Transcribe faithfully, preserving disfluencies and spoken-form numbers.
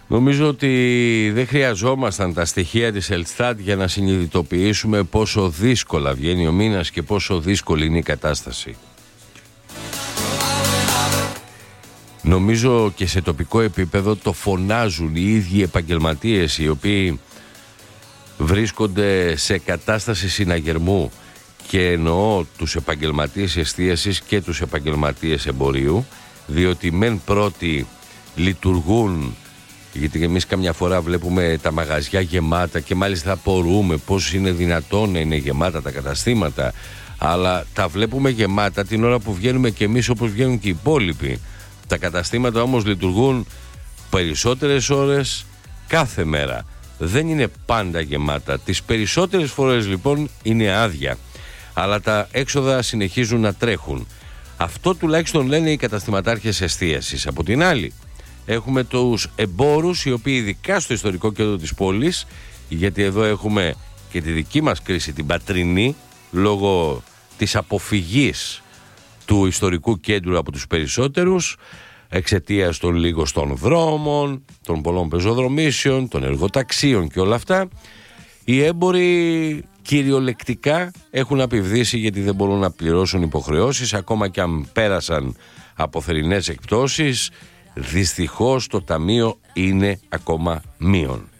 Νομίζω ότι δεν χρειαζόμασταν τα στοιχεία της Ελστάτ για να συνειδητοποιήσουμε πόσο δύσκολα βγαίνει ο μήνας και πόσο δύσκολη είναι η κατάσταση. Νομίζω και σε τοπικό επίπεδο το φωνάζουν οι ίδιοι επαγγελματίες, οι οποίοι βρίσκονται σε κατάσταση συναγερμού, και εννοώ τους επαγγελματίες εστίασης και τους επαγγελματίες εμπορίου, διότι μεν πρώτοι λειτουργούν, γιατί εμείς καμιά φορά βλέπουμε τα μαγαζιά γεμάτα και μάλιστα απορούμε πώς είναι δυνατόν να είναι γεμάτα τα καταστήματα, αλλά τα βλέπουμε γεμάτα την ώρα που βγαίνουμε και εμείς, όπως βγαίνουν και οι υπόλοιποι. Τα καταστήματα όμως λειτουργούν περισσότερες ώρες κάθε μέρα. Δεν είναι πάντα γεμάτα. Τις περισσότερες φορές λοιπόν είναι άδεια, αλλά τα έξοδα συνεχίζουν να τρέχουν. Αυτό τουλάχιστον λένε οι καταστηματάρχες εστίασης. Από την άλλη έχουμε τους εμπόρους, οι οποίοι ειδικά στο ιστορικό κέντρο της πόλης, γιατί εδώ έχουμε και τη δική μας κρίση την πατρινή, λόγω της αποφυγής του ιστορικού κέντρου από τους περισσότερους, εξαιτίας των λίγων δρόμων, των πολλών πεζοδρομήσεων, των εργοταξίων και όλα αυτά. Οι έμποροι κυριολεκτικά έχουν απειβδίσει, γιατί δεν μπορούν να πληρώσουν υποχρεώσεις, ακόμα και αν πέρασαν από θερινές εκπτώσεις. Δυστυχώς το ταμείο είναι ακόμα μείον.